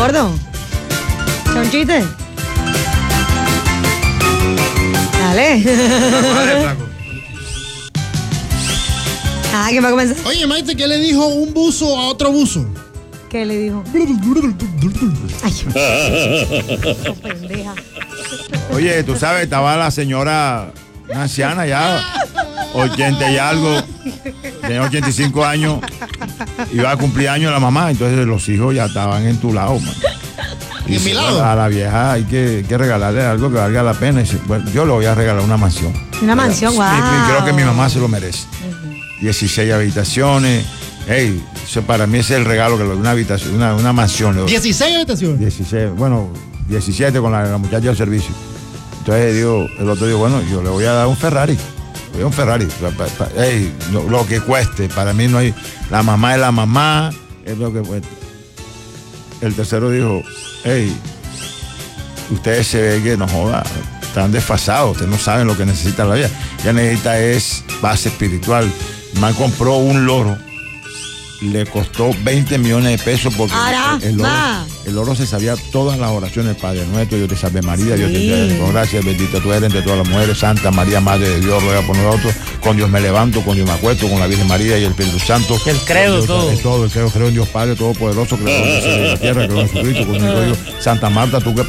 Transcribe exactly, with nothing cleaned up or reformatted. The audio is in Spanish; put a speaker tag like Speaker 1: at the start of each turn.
Speaker 1: gordo. Chonchite. Dale. Ah, ¿quién va a comenzar?
Speaker 2: Oye, Maite, ¿qué le dijo un buzo a otro buzo?
Speaker 1: ¿Qué le dijo? Ay, qué pendeja.
Speaker 3: Oye, tú sabes, estaba la señora, una anciana ya, ochenta y algo, tenía ochenta y cinco años, iba a cumplir años la mamá, entonces los hijos ya estaban en tu lado, man.
Speaker 2: ¿Y en mi lado?
Speaker 3: A la vieja hay que, hay que regalarle algo que valga la pena. Y dice, bueno, yo le voy a regalar una mansión.
Speaker 1: Una mansión,
Speaker 3: Mi-
Speaker 1: wow.
Speaker 3: mi- Creo que mi mamá se lo merece. dieciséis habitaciones. Hey, eso para mí es el regalo que le doy, una habitación, una, una mansión. le doy.
Speaker 2: dieciséis habitaciones.
Speaker 3: dieciséis, bueno, diecisiete con la, la muchacha del servicio. Entonces digo, el otro dijo, bueno, yo le voy a dar un Ferrari. Le voy a dar un Ferrari. Pa- pa- pa- hey, lo, lo que cueste. Para mí no hay. La mamá es la mamá. Es lo que cueste. El tercero dijo, hey, ustedes se ven que no joda, están desfasados, ustedes no saben lo que necesita la vida. Ya necesita es base espiritual. Man compró un loro, le costó veinte millones de pesos porque
Speaker 1: Ara,
Speaker 3: el, el, loro,
Speaker 1: va.
Speaker 3: el loro se sabía todas las oraciones, Padre Nuestro, Dios te salve María, Dios te
Speaker 1: Sí.
Speaker 3: bendiga con gracia, bendita tú eres entre todas las mujeres, Santa María, Madre de Dios, ruega por nosotros, con Dios me levanto, con Dios me acuesto, con la Virgen María y el Espíritu Santo.
Speaker 4: El credo,
Speaker 3: Dios,
Speaker 4: todo.
Speaker 3: es todo, el creo, creo en Dios Padre Todopoderoso, creador del cielo y de la tierra, creo en Jesucristo, con el Dios, Santa Marta, tú que